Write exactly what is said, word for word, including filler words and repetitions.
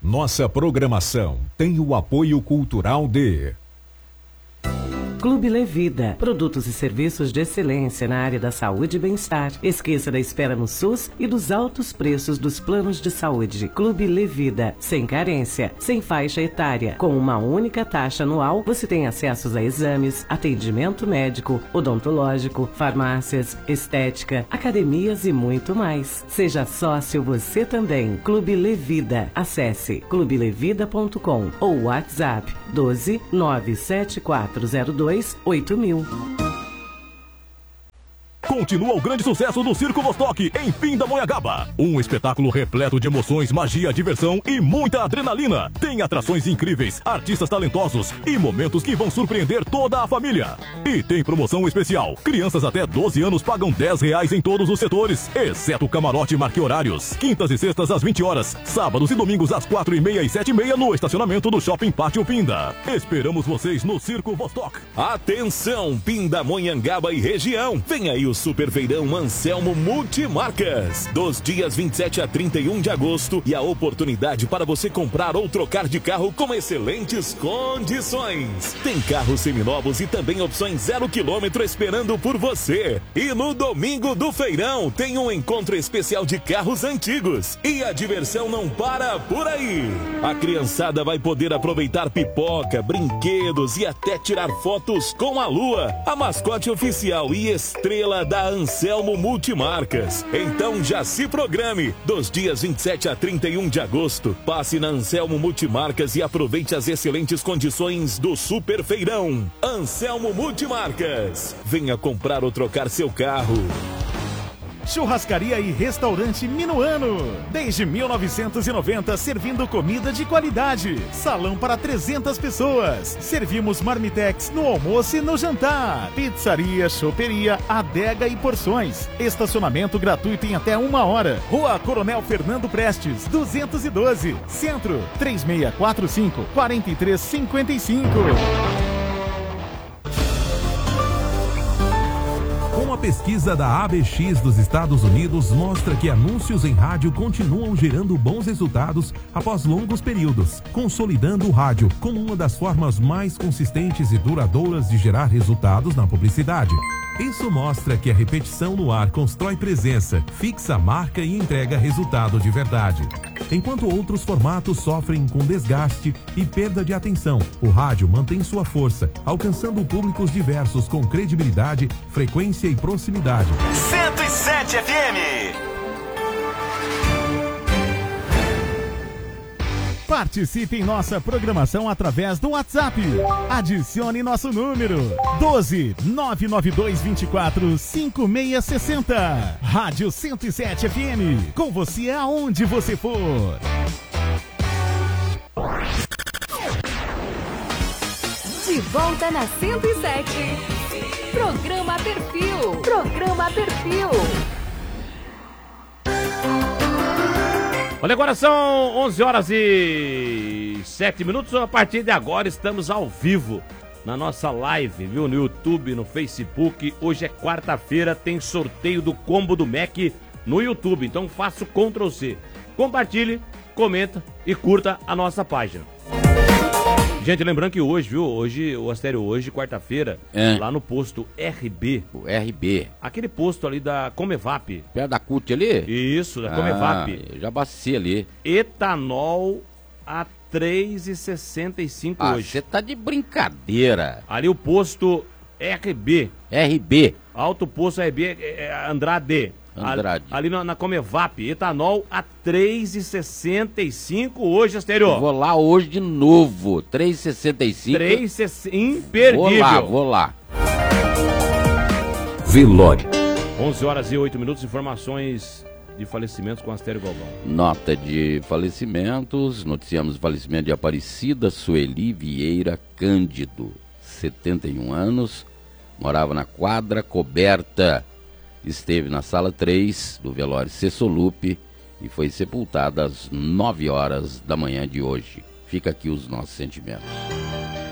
Nossa programação tem o apoio cultural de... Clube Levida, produtos e serviços de excelência na área da saúde e bem-estar. Esqueça da espera no SUS e dos altos preços dos planos de saúde. Clube Levida, sem carência, sem faixa etária. Com uma única taxa anual, você tem acesso a exames, atendimento médico, odontológico, farmácias, estética, academias e muito mais. Seja sócio você também. Clube Levida. Acesse clube levida ponto com ou WhatsApp doze nove sete quatro zero dois oito mil. Continua o grande sucesso do Circo Vostok em Pindamonhangaba. Um espetáculo repleto de emoções, magia, diversão e muita adrenalina. Tem atrações incríveis, artistas talentosos e momentos que vão surpreender toda a família. E tem promoção especial. Crianças até doze anos pagam dez reais em todos os setores, exceto o camarote marque horários. Quintas e sextas às vinte horas, sábados e domingos às quatro e meia e sete e meia no estacionamento do Shopping Pátio Pinda. Esperamos vocês no Circo Vostok. Atenção, Pindamonhangaba e região. Vem aí o Super Feirão Anselmo Multimarcas, dos dias vinte e sete a trinta e um de agosto, e a oportunidade para você comprar ou trocar de carro com excelentes condições. Tem carros seminovos e também opções zero quilômetro esperando por você. E no domingo do feirão tem um encontro especial de carros antigos. E a diversão não para por aí. A criançada vai poder aproveitar pipoca, brinquedos e até tirar fotos com a lua, a mascote oficial e estrela da Anselmo Multimarcas. Então já se programe. Dos dias vinte e sete a trinta e um de agosto, passe na Anselmo Multimarcas e aproveite as excelentes condições do Super Feirão. Anselmo Multimarcas. Venha comprar ou trocar seu carro. Churrascaria e Restaurante Minuano. Desde mil novecentos e noventa, servindo comida de qualidade. Salão para trezentas pessoas. Servimos marmitex no almoço e no jantar. Pizzaria, choperia, adega e porções. Estacionamento gratuito em até uma hora. Rua Coronel Fernando Prestes, duzentos e doze. Centro, três seis quatro cinco, quatro três cinco cinco. Uma pesquisa da A B X dos Estados Unidos mostra que anúncios em rádio continuam gerando bons resultados após longos períodos, consolidando o rádio como uma das formas mais consistentes e duradouras de gerar resultados na publicidade. Isso mostra que a repetição no ar constrói presença, fixa a marca e entrega resultado de verdade. Enquanto outros formatos sofrem com desgaste e perda de atenção, o rádio mantém sua força, alcançando públicos diversos com credibilidade, frequência e proximidade. cento e sete F M. Participe em nossa programação através do WhatsApp. Adicione nosso número doze nove nove dois vinte e quatro cinco seis seis zero. Rádio cento e sete F M. Com você aonde você for. De volta na cento e sete. Programa Perfil. Programa Perfil. Olha, agora são onze horas e sete minutos. A partir de agora estamos ao vivo na nossa live, viu? No YouTube, no Facebook. Hoje é quarta-feira, tem sorteio do combo do Mac no YouTube. Então faça o control C. Compartilhe, comenta e curta a nossa página. Gente, lembrando que hoje, viu? Hoje, o Astério, hoje, quarta-feira, é. lá no posto R B. O R B. Aquele posto ali da Comevap. Perto da C U T ali? Isso, da ah, Comevap. Eu já abasteci ali. Etanol a três reais e sessenta e cinco ah, hoje. Você tá de brincadeira. Ali o posto R B. R B. Alto posto R B, é, Andrade. Andrade. Ali na, na Comevap, etanol a três reais e sessenta e cinco hoje, Astério. Vou lá hoje de novo, três reais e sessenta e cinco. três reais e sessenta e cinco, imperdível. Vou lá, vou lá. Velório. onze horas e oito minutos, informações de falecimentos com Astério Galvão. Nota de falecimentos, noticiamos o falecimento de Aparecida Sueli Vieira Cândido, setenta e um anos, morava na quadra coberta. Esteve na sala três do velório Cessolupe e foi sepultada às nove horas da manhã de hoje. Fica aqui os nossos sentimentos.